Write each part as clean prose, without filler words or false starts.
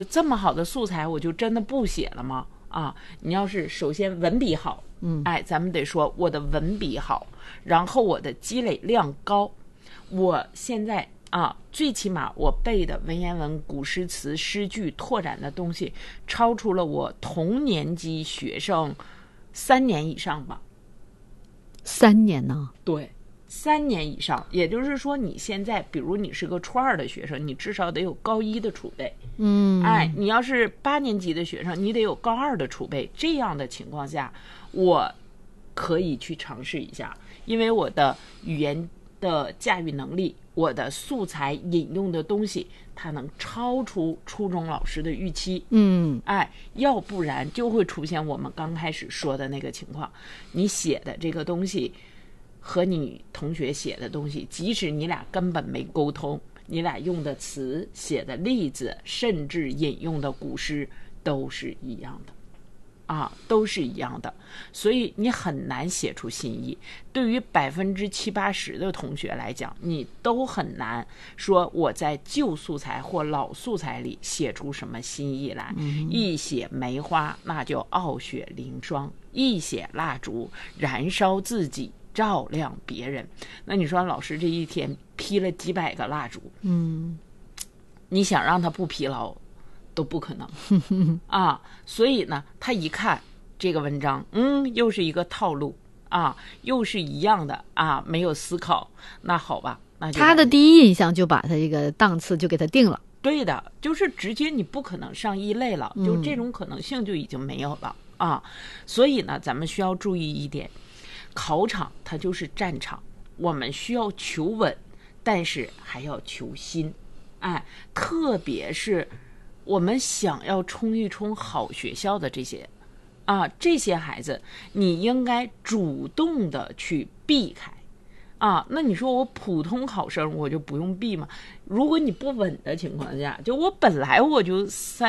这么好的素材我就真的不写了吗？啊，你要是首先文笔好，咱们得说我的文笔好，然后我的积累量高，我现在最起码我背的文言文、古诗词、诗句拓展的东西，超出了我同年级学生3年以上吧。 3年呢？ 对，3年以上，也就是说你现在比如你是个初2的学生，你至少得有高1的储备。你要是8年级的学生，你得有高2的储备。这样的情况下，我可以去尝试一下，因为我的语言的驾驭能力，我的素材引用的东西，它能超出初中老师的预期。要不然就会出现我们刚开始说的那个情况，你写的这个东西和你同学写的东西，即使你俩根本没沟通，你俩用的词、写的例子，甚至引用的古诗都是一样的。都是一样的，所以你很难写出新意。对于70%-80%的同学来讲，你都很难说我在旧素材或老素材里写出什么新意来。一写梅花，那就傲雪凌霜；一写蜡烛，燃烧自己，照亮别人。那你说老师这一天劈了几百个蜡烛，你想让他不疲劳都不可能所以呢，他一看这个文章，又是一个套路又是一样的没有思考，那好吧，那就他的第一印象就把他这个档次就给他定了。 对的，就是直接你不可能上一类了，就这种可能性就已经没有了所以呢，咱们需要注意一点，考场它就是战场，我们需要求稳，但是还要求新。特别是我们想要冲一冲好学校的这些孩子，你应该主动的去避开那你说我普通考生我就不用避吗？如果你不稳的情况下，就我本来我就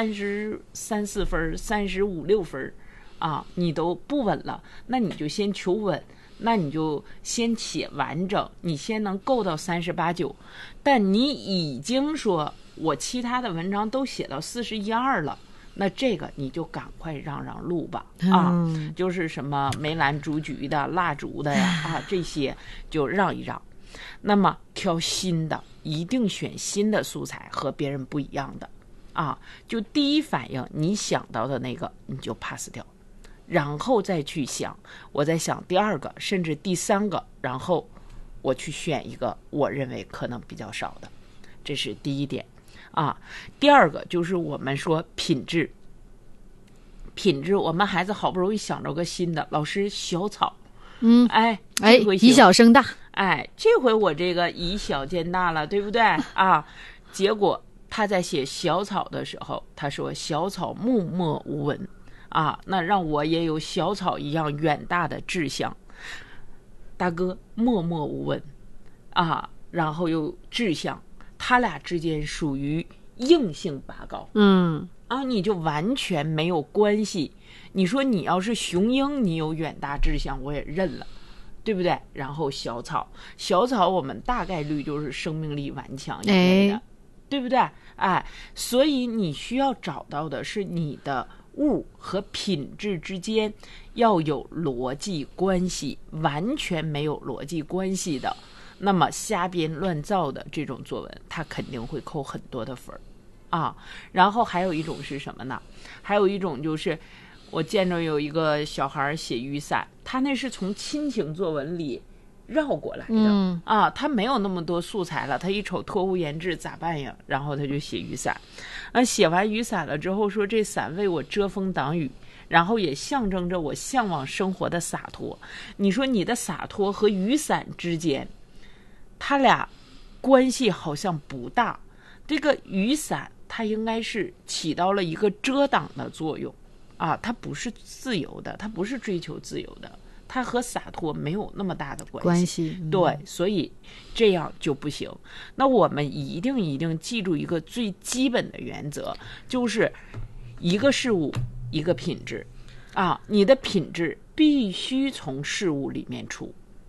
33、34分、35、6分你都不稳了，那你就先求稳，那你就先写完整，你先能够到38、9，但你已经说我其他的文章都写到41、2了，那这个你就赶快让路吧就是什么梅兰竹菊的、蜡烛的呀这些就让一让。那么挑新的，一定选新的素材，和别人不一样的就第一反应你想到的那个你就 pass 掉，然后再去想，我再想第2个甚至第3个，然后我去选一个我认为可能比较少的。这是第一点第2个就是我们说品质，我们孩子好不容易想着个新的，老师小草这回以小生大， 这回我这个以小见大了，对不对结果他在写小草的时候，他说小草默默无闻那让我也有小草一样远大的志向。大哥默默无闻然后又志向，他俩之间属于硬性拔高你就完全没有关系。你说你要是雄鹰，你有远大志向我也认了，对不对？然后小草我们大概率就是生命力顽强一类的对不对？所以你需要找到的是你的物和品质之间要有逻辑关系，完全没有逻辑关系的，那么瞎编乱造的这种作文，它肯定会扣很多的分然后还有一种是什么呢？还有一种就是我见着有一个小孩写雨伞，他那是从亲情作文里绕过来的他没有那么多素材了，他一瞅托物言志咋办呀？然后他就写雨伞写完雨伞了之后说这伞为我遮风挡雨，然后也象征着我向往生活的洒脱。你说你的洒脱和雨伞之间他俩关系好像不大，这个雨伞它应该是起到了一个遮挡的作用它不是自由的，它不是追求自由的，它和洒脱没有那么大的关系对，所以这样就不行。那我们一定记住一个最基本的原则，就是一个事物一个品质你的品质必须从事物里面出，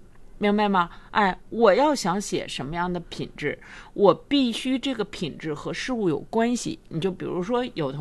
明白吗？哎，我要想写什么样的品质，我必须这个品质和事物有关系。你就比如说有同